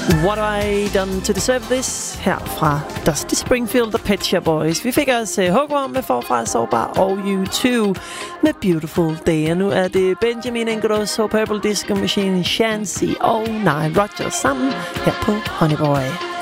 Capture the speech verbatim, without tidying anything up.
What Have I Done To Deserve This? Her fra Dusty Springfield og Pet Shop Boys. Vi fik også uh, Hookworm med Forfra Sårbar og U to med Beautiful Day. Og nu er det Benjamin Ingrosso, Purple Disco Machine, Shansi og Nile Rodgers sammen her på Honey Boy.